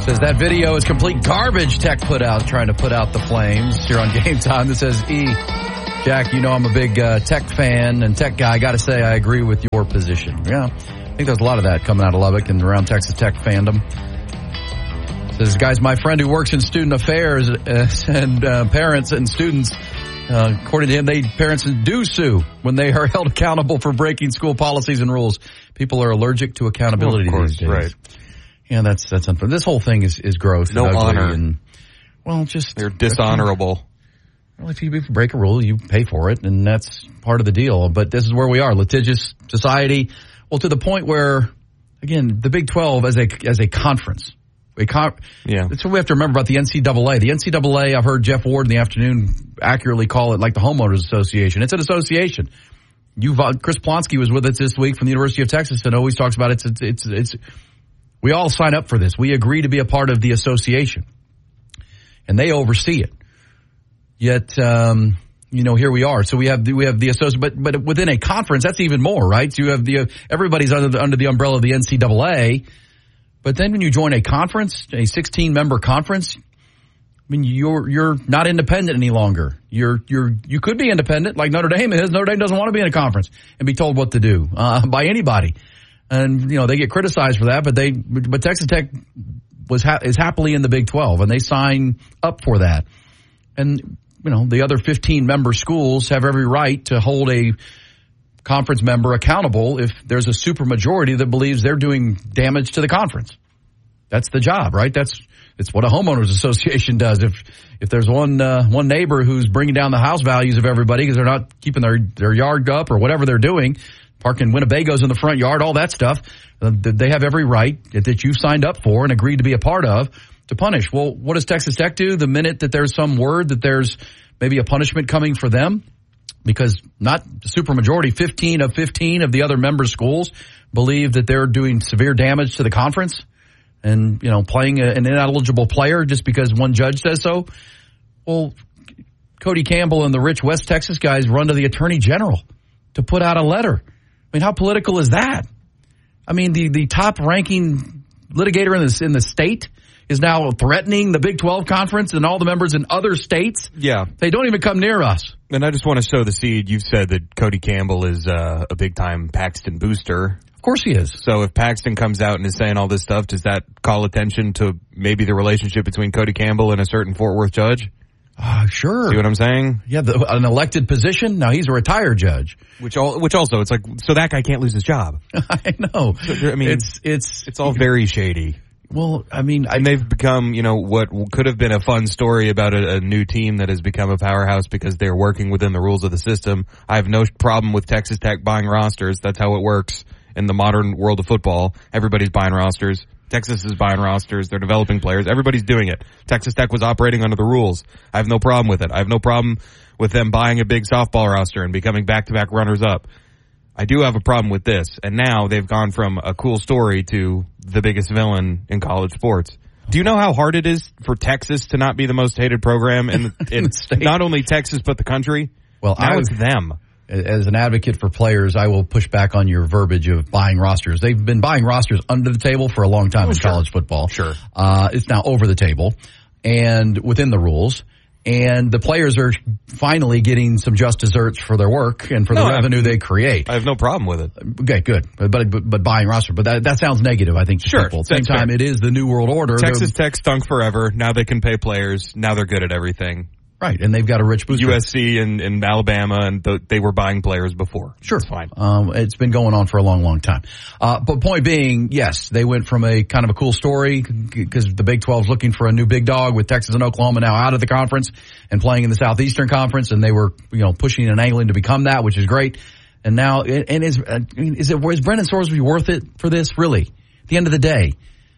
Says that video is complete garbage. Tech put out, trying to put out the Flames here on Game Time. This says, Jack, you know I'm a big Tech fan and Tech guy. I got to say I agree with your position. Yeah, I think there's a lot of that coming out of Lubbock and around Texas Tech fandom. Says, guys, my friend who works in student affairs and parents and students, according to him, parents do sue when they are held accountable for breaking school policies and rules. People are allergic to accountability these days. Right. Yeah, that's unfair. This whole thing is gross. No and honor. And, they're dishonorable. Well, if you break a rule, you pay for it, and that's part of the deal. But this is where we are, litigious society. Well, to the point where, again, the Big 12 as a conference. That's what we have to remember about the NCAA. The NCAA, I've heard Jeff Ward in the afternoon accurately call it like the homeowners association. It's an association. Chris Plonsky was with us this week from the University of Texas and always talks about it's we all sign up for this. We agree to be a part of the association, and they oversee it. Yet, here we are. So we have the association, but within a conference, that's even more, right? So you have everybody's under the umbrella of the NCAA. But then when you join a conference, a 16-member conference, I mean, you're not independent any longer. You could be independent like Notre Dame is. Notre Dame doesn't want to be in a conference and be told what to do by anybody. And, they get criticized for that, but Texas Tech is happily in the Big 12 and they sign up for that. And, the other 15 member schools have every right to hold a conference member accountable if there's a supermajority that believes they're doing damage to the conference. That's the job, right? It's what a homeowners association does. If there's one neighbor who's bringing down the house values of everybody because they're not keeping their yard up or whatever they're doing, parking Winnebagos in the front yard, all that stuff, they have every right that you signed up for and agreed to be a part of to punish. Well, what does Texas Tech do the minute that there's some word that there's maybe a punishment coming for them? Because not the supermajority, 15 of the other member schools believe that they're doing severe damage to the conference and, playing an ineligible player just because one judge says so. Well, Cody Campbell and the rich West Texas guys run to the Attorney General to put out a letter. I mean, how political is that? I mean, the top-ranking litigator in the state is now threatening the Big 12 conference and all the members in other states. Yeah. They don't even come near us. And I just want to sow the seed. You've said that Cody Campbell is a big-time Paxton booster. Of course he is. So if Paxton comes out and is saying all this stuff, does that call attention to maybe the relationship between Cody Campbell and a certain Fort Worth judge? Sure. See what I'm saying? Yeah, an elected position. Now he's a retired judge. Which also, it's like, so that guy can't lose his job. I know. So, I mean, it's all very shady. Well, I mean, and they've become, what could have been a fun story about a new team that has become a powerhouse because they're working within the rules of the system. I have no problem with Texas Tech buying rosters. That's how it works in the modern world of football. Everybody's buying rosters. Texas is buying rosters. They're developing players. Everybody's doing it. Texas Tech was operating under the rules. I have no problem with it. I have no problem with them buying a big softball roster and becoming back-to-back runners-up. I do have a problem with this. And now they've gone from a cool story to the biggest villain in college sports. Do you know how hard it is for Texas to not be the most hated program in not only Texas but the country? Well, now it's them. As an advocate for players, I will push back on your verbiage of buying rosters. They've been buying rosters under the table for a long time in college football. Sure. It's now over the table and within the rules. And the players are finally getting some just desserts for their work and for the revenue they create. I have no problem with it. Okay, good. But buying roster. But that sounds negative, I think, to people. At the same time, it is the New World Order. Texas Tech stunk forever. Now they can pay players. Now they're good at everything. Right, and they've got a rich booster. USC and Alabama, and they were buying players before. Sure. It's fine. It's been going on for a long, long time. But point being, yes, they went from a kind of a cool story because the Big 12 is looking for a new big dog with Texas and Oklahoma now out of the conference and playing in the Southeastern Conference, and they were, pushing and angling to become that, which is great. And now, is Brendan Sorsby worth it for this? Really? At the end of the day,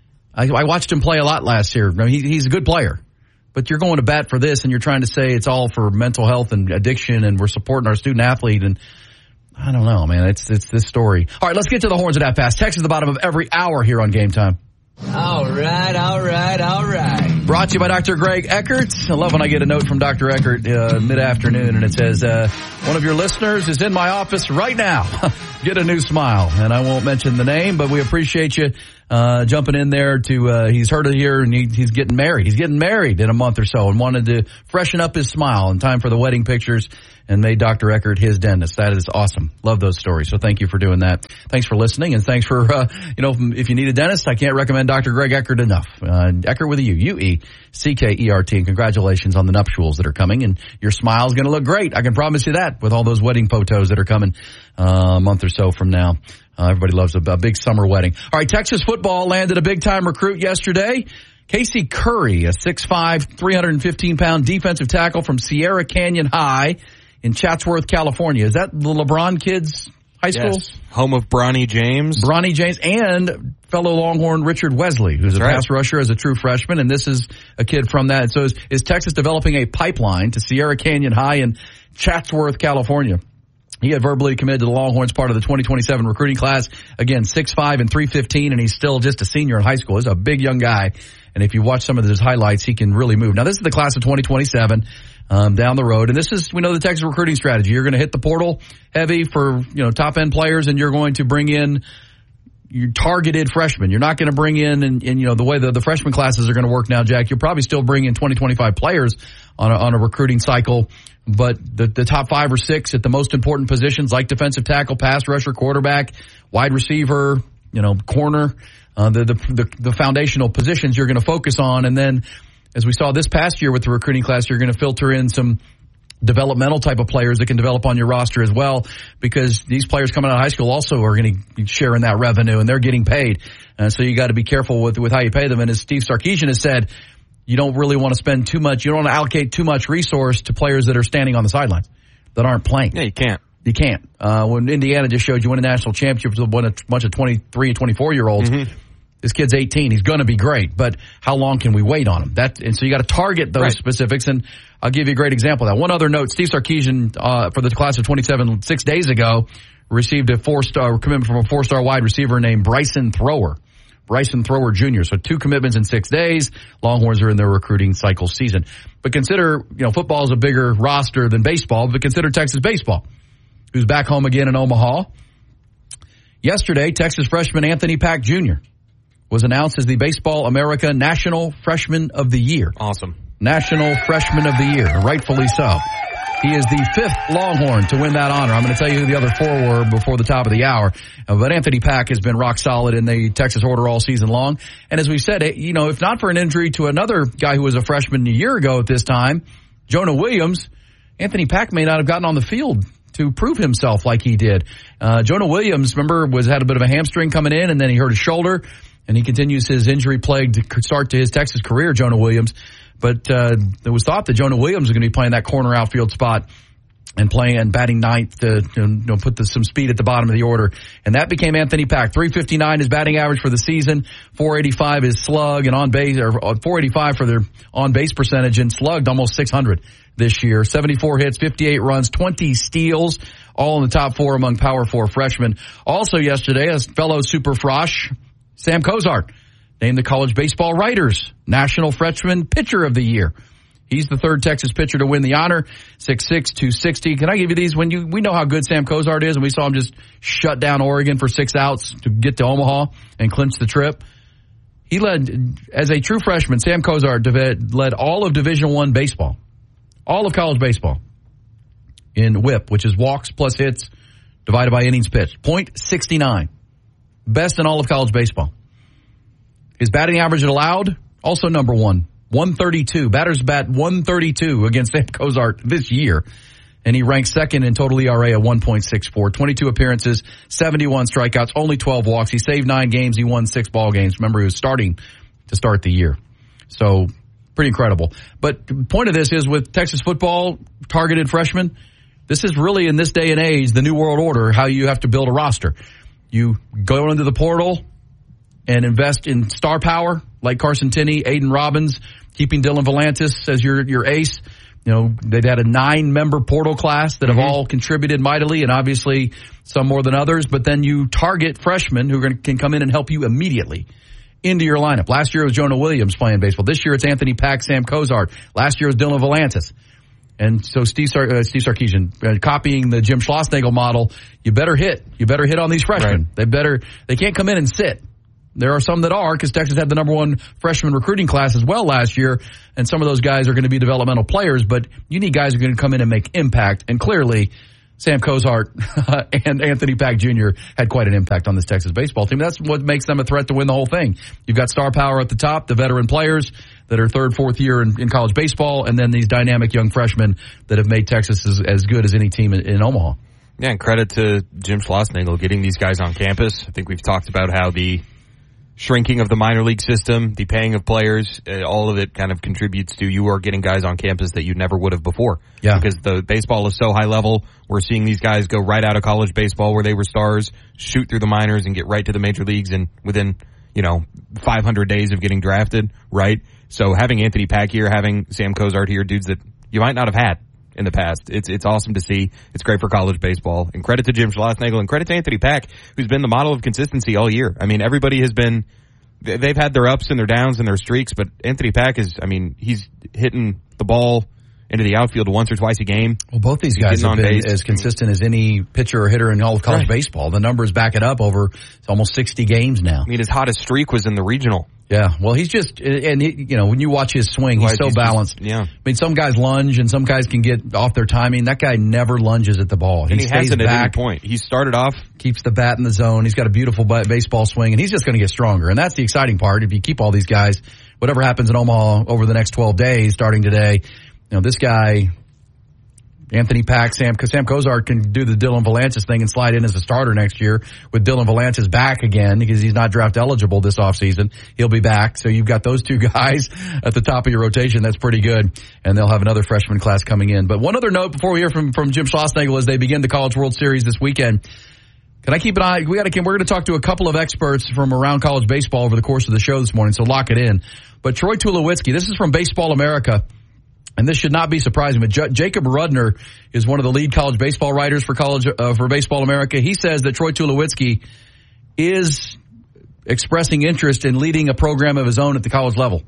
I watched him play a lot last year. I mean, he's a good player. But you're going to bat for this and you're trying to say it's all for mental health and addiction and we're supporting our student athlete. And I don't know, man. It's this story. All right, let's get to the horns at half past. Text at the bottom of every hour here on Game Time. All right. Brought to you by Dr. Greg Eckert. I love when I get a note from Dr. Eckert mid-afternoon and it says, one of your listeners is in my office right now. Get a new smile. And I won't mention the name, but we appreciate you jumping in there he's heard it here, and he's getting married. He's getting married in a month or so and wanted to freshen up his smile in time for the wedding pictures and made Dr. Eckert his dentist. That is awesome. Love those stories. So thank you for doing that. Thanks for listening, and thanks for, if you need a dentist, I can't recommend Dr. Greg Eckert enough. Eckert with a U, U-E-C-K-E-R-T, and congratulations on the nuptials that are coming, and your smile's going to look great. I can promise you that with all those wedding photos that are coming a month or so from now. Everybody loves a big summer wedding. All right, Texas football landed a big-time recruit yesterday. Casey Curry, a 6'5", 315-pound defensive tackle from Sierra Canyon High in Chatsworth, California. Is that the LeBron kids' high school? Yes. Home of Bronny James. Bronny James and fellow Longhorn Richard Wesley, who's a pass rusher as a true freshman, and this is a kid from that. So is Texas developing a pipeline to Sierra Canyon High in Chatsworth, California? He had verbally committed to the Longhorns, part of the 2027 recruiting class. Again, 6'5" and 315, and he's still just a senior in high school. He's a big young guy, and if you watch some of his highlights, he can really move. Now, this is the class of 2027 down the road, and this is, we know, the Texas recruiting strategy. You're going to hit the portal heavy for top-end players, and you're going to bring in your targeted freshmen. You're not going to bring in, and the way the freshman classes are going to work now, Jack, you'll probably still bring in 20, 25 players on a recruiting cycle. But the top 5 or 6 at the most important positions, like defensive tackle, pass rusher, quarterback, wide receiver, corner, the foundational positions you're going to focus on. And then, as we saw this past year with the recruiting class, you're going to filter in some developmental type of players that can develop on your roster as well, because these players coming out of high school also are going to be sharing that revenue, and they're getting paid. So you got to be careful with how you pay them. And as Steve Sarkisian has said, you don't really want to spend too much. You don't want to allocate too much resource to players that are standing on the sidelines, that aren't playing. Yeah, you can't. You can't. When Indiana just showed you win a national championship with a bunch of 23 and 24-year-olds, this kid's 18. He's going to be great, but how long can we wait on him? And so you got to target those specifics, and I'll give you a great example of that. One other note, Steve Sarkisian, for the class of 27 6 days ago, received a 4-star commitment from a 4-star wide receiver named Bryson Thrower Jr. So 2 commitments in 6 days. Longhorns are in their recruiting cycle season. But consider, football is a bigger roster than baseball, but consider Texas baseball, who's back home again in Omaha. Yesterday, Texas freshman Anthony Pack Jr. was announced as the Baseball America National Freshman of the Year. Awesome. National Freshman of the Year, rightfully so. He is the 5th Longhorn to win that honor. I'm going to tell you who the other 4 were before the top of the hour. But Anthony Pack has been rock solid in the Texas order all season long. And as we said, if not for an injury to another guy who was a freshman a year ago at this time, Jonah Williams, Anthony Pack may not have gotten on the field to prove himself like he did. Jonah Williams, remember, had a bit of a hamstring coming in, and then he hurt his shoulder, and he continues his injury-plagued start to his Texas career, Jonah Williams. But it was thought that Jonah Williams was going to be playing that corner outfield spot and batting ninth to put some speed at the bottom of the order. And that became Anthony Pack. 359 is batting average for the season. 485 is slug and on base, or 485 for their on base percentage, and slugged almost 600 this year. 74 hits, 58 runs, 20 steals, all in the top 4 among Power 4 freshmen. Also yesterday, a fellow Super Frosh, Sam Cozart, named the College Baseball Writers National Freshman Pitcher of the Year. He's the 3rd Texas pitcher to win the honor, 6'6", 260. Can I give you these? We know how good Sam Cozart is, and we saw him just shut down Oregon for 6 outs to get to Omaha and clinch the trip. He led, as a true freshman, Sam Cozart led all of Division I baseball, all of college baseball, in WHIP, which is walks plus hits divided by innings pitched. .69. Best in all of college baseball. His batting average allowed, also number 1, 132. Batters bat 132 against Sam Cozart this year. And he ranks 2nd in total ERA at 1.64. 22 appearances, 71 strikeouts, only 12 walks. He saved 9 games. He won 6 ball games. Remember, he was starting to start the year. So, pretty incredible. But the point of this is, with Texas football, targeted freshmen, this is really, in this day and age, the new world order, how you have to build a roster. You go into the portal and invest in star power like Carson Tinney, Aiden Robbins, keeping Dylan Volantis as your ace. They've had a 9-member portal class that have all contributed mightily, and obviously some more than others. But then you target freshmen who can come in and help you immediately into your lineup. Last year it was Jonah Williams playing baseball. This year it's Anthony Pack, Sam Cozart. Last year it was Dylan Volantis. And so Steve Sarkisian, copying the Jim Schlossnagle model, you better hit on these freshmen. Right. They can't come in and sit. There are some that are, because Texas had the number one freshman recruiting class as well last year, and some of those guys are going to be developmental players, but you need guys who are going to come in and make impact, and clearly Sam Cozart and Anthony Pack Jr. had quite an impact on this Texas baseball team. That's what makes them a threat to win the whole thing. You've got star power at the top, the veteran players that are third, fourth year in college baseball, and then these dynamic young freshmen that have made Texas as good as any team in Omaha. Yeah, and credit to Jim Schlossnagle getting these guys on campus. I think we've talked about how the shrinking of the minor league system, the paying of players, all of it kind of contributes to you are getting guys on campus that you never would have before. Yeah. Because the baseball is so high level. We're seeing these guys go right out of college baseball where they were stars, shoot through the minors and get right to the major leagues and within, 500 days of getting drafted, right? So having Anthony Pack here, having Sam Cozart here, dudes that you might not have had in the past. It's awesome to see. It's great for college baseball. And credit to Jim Schlossnagle and credit to Anthony Pack, who's been the model of consistency all year. I mean, everybody has been, they've had their ups and their downs and their streaks, but Anthony Pack he's hitting the ball into the outfield once or twice a game. Well, both these guys have been as consistent as any pitcher or hitter in all of college baseball. The numbers back it up over almost 60 games now. I mean, his hottest streak was in the regional. Yeah, well, he's just, and when you watch his swing, he's so balanced. Yeah. I mean, some guys lunge and some guys can get off their timing. That guy never lunges at the ball. He stays hasn't back, at any point. He started off, keeps the bat in the zone. He's got a beautiful baseball swing, and he's just going to get stronger. And that's the exciting part. If you keep all these guys, whatever happens in Omaha over the next 12 days, starting today, this guy, Anthony Pack, Sam Cozart can do the Dylan Valances thing and slide in as a starter next year with Dylan Valances back again because he's not draft eligible this offseason. He'll be back. So you've got those two guys at the top of your rotation. That's pretty good. And they'll have another freshman class coming in. But one other note before we hear from Jim Schlossnagle as they begin the College World Series this weekend. Can I keep an eye? We're going to talk to a couple of experts from around college baseball over the course of the show this morning, so lock it in. But Troy Tulowitzki, this is from Baseball America. And this should not be surprising, but Jacob Rudner is one of the lead college baseball writers for Baseball America. He says that Troy Tulowitzki is expressing interest in leading a program of his own at the college level.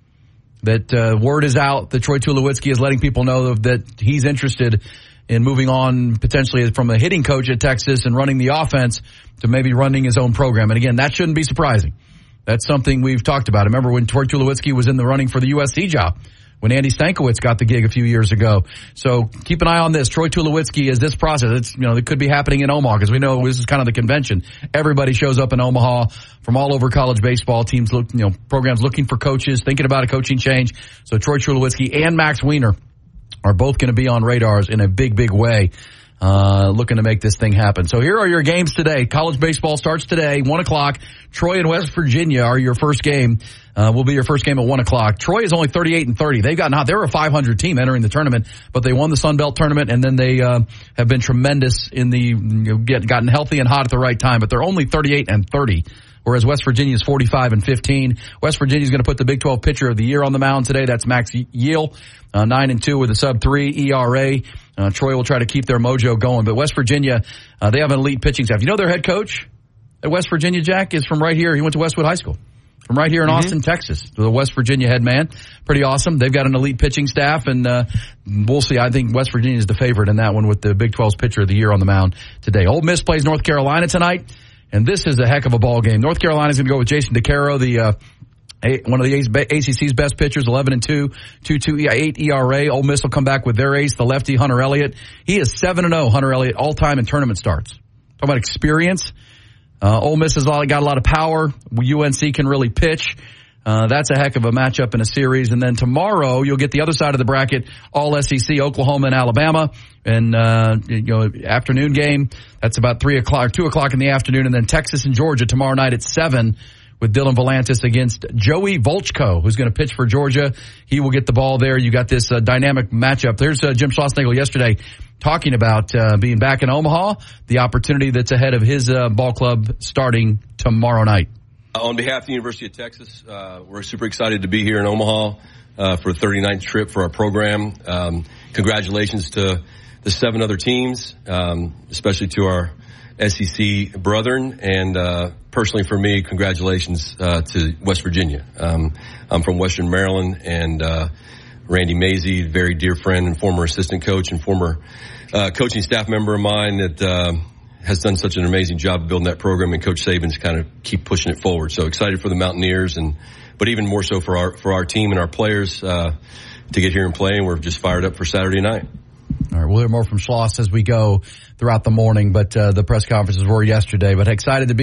That word is out that Troy Tulowitzki is letting people know that he's interested in moving on potentially from a hitting coach at Texas and running the offense to maybe running his own program. And again, that shouldn't be surprising. That's something we've talked about. Remember when Troy Tulowitzki was in the running for the USC job, when Andy Stankiewicz got the gig a few years ago. So keep an eye on this. Troy Tulowitzki is this process. It could be happening in Omaha because we know this is kind of the convention. Everybody shows up in Omaha from all over college baseball. Teams programs looking for coaches, thinking about a coaching change. So Troy Tulowitzki and Max Weiner are both going to be on radars in a big, big way. Looking to make this thing happen. So here are your games today. College baseball starts today, 1 o'clock. Troy and West Virginia are your first game. Will be your first game at 1 o'clock. Troy is only 38-30. They've gotten hot. They were a 500 team entering the tournament, but they won the Sun Belt tournament, and then they have been tremendous in gotten healthy and hot at the right time. But they're only 38-30. Whereas West Virginia is 45-15. West Virginia is going to put the Big 12 pitcher of the year on the mound today. That's Max Yeel, 9-2 with a sub-3 ERA. Troy will try to keep their mojo going. But West Virginia, they have an elite pitching staff. Their head coach at West Virginia, Jack, is from right here. He went to Westwood High School. From right here in Austin, Texas. The West Virginia head man. Pretty awesome. They've got an elite pitching staff, and we'll see. I think West Virginia is the favorite in that one with the Big 12's pitcher of the year on the mound today. Ole Miss plays North Carolina tonight. And this is a heck of a ball game. North Carolina's going to go with Jason DeCaro, one of the ACC's best pitchers, 11-2, 2.28 ERA. Ole Miss will come back with their ace, the lefty Hunter Elliott. He is 7-0, Hunter Elliott, all time in tournament starts. Talk about experience. Ole Miss has got a lot of power. UNC can really pitch. That's a heck of a matchup in a series. And then tomorrow you'll get the other side of the bracket, all SEC, Oklahoma and Alabama. And, afternoon game. That's about 2 o'clock in the afternoon. And then Texas and Georgia tomorrow night at 7 with Dylan Valances against Joey Volchko, who's going to pitch for Georgia. He will get the ball there. You got this dynamic matchup. There's Jim Schlossnagle yesterday talking about being back in Omaha, the opportunity that's ahead of his ball club starting tomorrow night. On behalf of the University of Texas, we're super excited to be here in Omaha for the 39th trip for our program. Congratulations to the 7 other teams, especially to our SEC brethren, and personally for me, congratulations to West Virginia. I'm from Western Maryland, and Randy Mazey, very dear friend and former assistant coach and former coaching staff member of mine that has done such an amazing job of building that program, and Coach Saban's kind of keep pushing it forward. So excited for the Mountaineers, but even more so for our team and our players to get here and play. And we're just fired up for Saturday night. All right, we'll hear more from Schloss as we go throughout the morning, but the press conferences were yesterday. But excited to be